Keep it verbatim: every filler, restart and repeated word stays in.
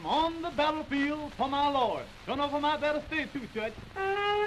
I'm on the battlefield for my Lord. Don't know if I might better stay too, Church.